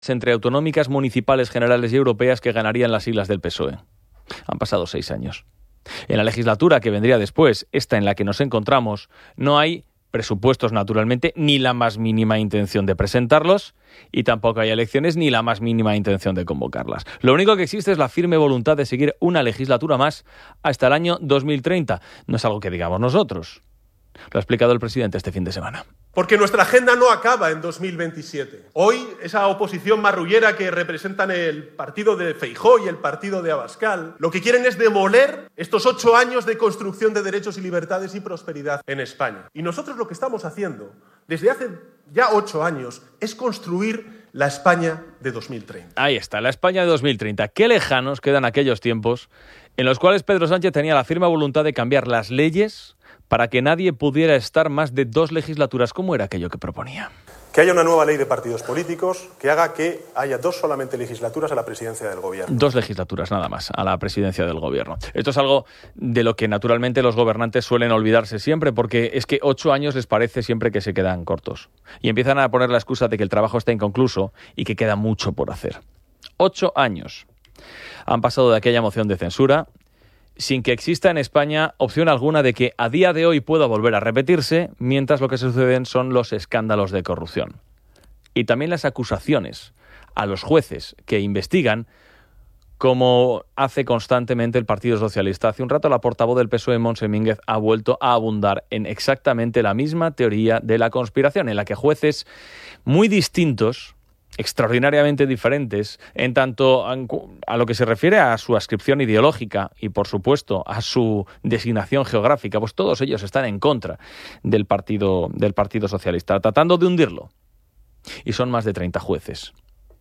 entre autonómicas, municipales, generales y europeas que ganarían las siglas del PSOE. Han pasado 6 años. En la legislatura que vendría después, esta en la que nos encontramos, no hay presupuestos, naturalmente, ni la más mínima intención de presentarlos, y tampoco hay elecciones ni la más mínima intención de convocarlas. Lo único que existe es la firme voluntad de seguir una legislatura más hasta el año 2030. No es algo que digamos nosotros. Lo ha explicado el presidente este fin de semana. Porque nuestra agenda no acaba en 2027. Hoy, esa oposición marrullera que representan el partido de Feijóo y el partido de Abascal, lo que quieren es demoler estos 8 años de construcción de derechos y libertades y prosperidad en España. Y nosotros lo que estamos haciendo, desde hace ya 8 años, es construir la España de 2030. Ahí está, la España de 2030. Qué lejanos quedan aquellos tiempos en los cuales Pedro Sánchez tenía la firme voluntad de cambiar las leyes para que nadie pudiera estar más de 2 legislaturas. ¿Cómo era aquello que proponía? Que haya una nueva ley de partidos políticos que haga que haya 2 solamente legislaturas a la presidencia del gobierno. 2 legislaturas nada más a la presidencia del gobierno. Esto es algo de lo que naturalmente los gobernantes suelen olvidarse siempre, porque es que 8 años les parece siempre que se quedan cortos. Y empiezan a poner la excusa de que el trabajo está inconcluso y que queda mucho por hacer. 8 años. Han pasado de aquella moción de censura sin que exista en España opción alguna de que a día de hoy pueda volver a repetirse, mientras lo que suceden son los escándalos de corrupción. Y también las acusaciones a los jueces que investigan, como hace constantemente el Partido Socialista. Hace un rato la portavoz del PSOE, Montse Mínguez, ha vuelto a abundar en exactamente la misma teoría de la conspiración, en la que jueces muy distintos, extraordinariamente diferentes en tanto a lo que se refiere a su adscripción ideológica y, por supuesto, a su designación geográfica, pues todos ellos están en contra del Partido Socialista, tratando de hundirlo. Y son más de 30 jueces.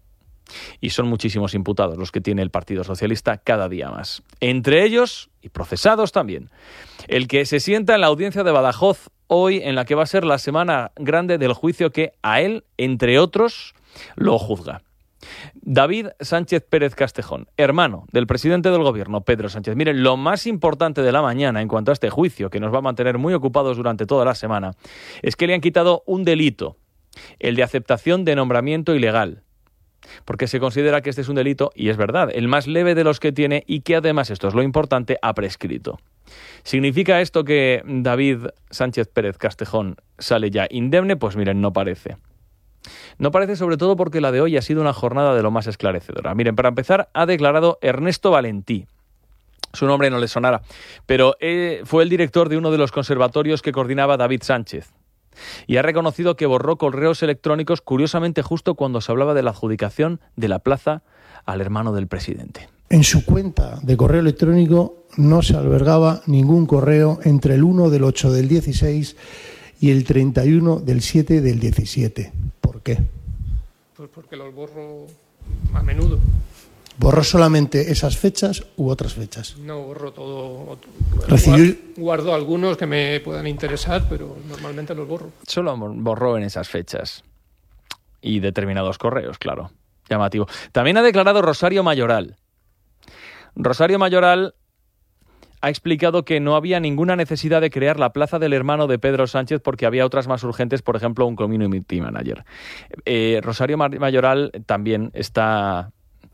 Y son muchísimos imputados los que tiene el Partido Socialista cada día más. Entre ellos, y procesados también, el que se sienta en la audiencia de Badajoz hoy, en la que va a ser la semana grande del juicio que a él, entre otros, lo juzga. David Sánchez Pérez Castejón, hermano del presidente del gobierno, Pedro Sánchez. Miren, lo más importante de la mañana en cuanto a este juicio, que nos va a mantener muy ocupados durante toda la semana, es que le han quitado un delito, el de aceptación de nombramiento ilegal, porque se considera que este es un delito, y es verdad, el más leve de los que tiene, y que además, esto es lo importante, ha prescrito. ¿Significa esto que David Sánchez Pérez Castejón sale ya indemne? Pues miren, no parece. No parece, sobre todo porque la de hoy ha sido una jornada de lo más esclarecedora. Miren, para empezar, ha declarado Ernesto Valentí. Su nombre no le sonará, pero fue el director de uno de los conservatorios que coordinaba David Sánchez. Y ha reconocido que borró correos electrónicos, curiosamente justo cuando se hablaba de la adjudicación de la plaza al hermano del presidente. En su cuenta de correo electrónico no se albergaba ningún correo entre el 1 del 8 del 16 y el 31 del 7 del 17. ¿Por qué? Pues porque los borro a menudo. ¿Borró solamente esas fechas u otras fechas? No, borro todo. Guardo algunos que me puedan interesar, pero normalmente los borro. Solo borró en esas fechas. Y determinados correos, claro. Llamativo. También ha declarado Rosario Mayoral. Rosario Mayoral ha explicado que no había ninguna necesidad de crear la plaza del hermano de Pedro Sánchez porque había otras más urgentes, por ejemplo, un community manager. Rosario Mayoral también está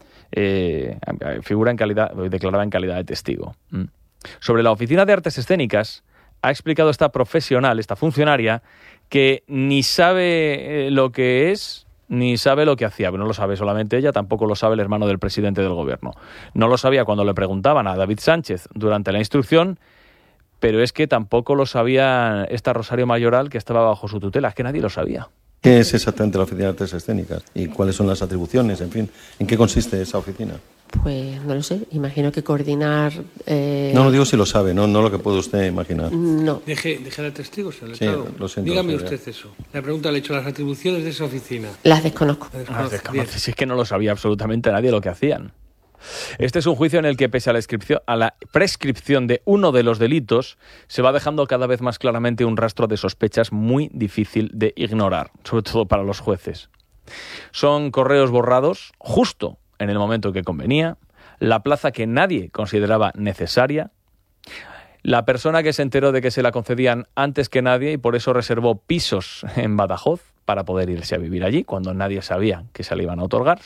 declarada en calidad de testigo. Sobre la Oficina de Artes Escénicas, ha explicado esta profesional, esta funcionaria, que ni sabe lo que es, ni sabe lo que hacía. No lo sabe solamente ella, tampoco lo sabe el hermano del presidente del gobierno. No lo sabía cuando le preguntaban a David Sánchez durante la instrucción, pero es que tampoco lo sabía esta Rosario Mayoral, que estaba bajo su tutela. Es que nadie lo sabía. ¿Qué es exactamente la Oficina de Artes Escénicas? ¿Y cuáles son las atribuciones? En fin, ¿en qué consiste esa oficina? Pues no lo sé, imagino que coordinar... No digo si lo sabe, no lo que puede usted imaginar. No. Deje al testigo, se lo Sí, lo siento. Dígame usted eso. La pregunta le he hecho, las atribuciones de esa oficina. Las desconozco. Desconoce. Si es que no lo sabía absolutamente nadie lo que hacían. Este es un juicio en el que, pese a la prescripción de uno de los delitos, se va dejando cada vez más claramente un rastro de sospechas muy difícil de ignorar, sobre todo para los jueces. Son correos borrados justo en el momento que convenía, la plaza que nadie consideraba necesaria, la persona que se enteró de que se la concedían antes que nadie y por eso reservó pisos en Badajoz, para poder irse a vivir allí, cuando nadie sabía que se le iban a otorgar.